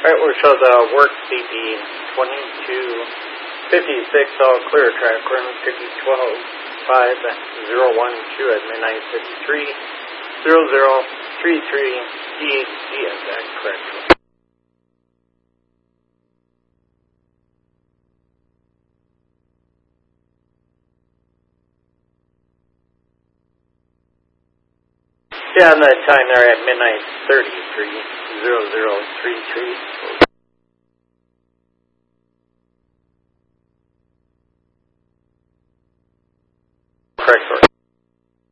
Alright, we'll show the work CP 2256, all clear track run 5012-5012 at midnight 530033 DHC, is that correct? Yeah, on the time there at midnight 330033.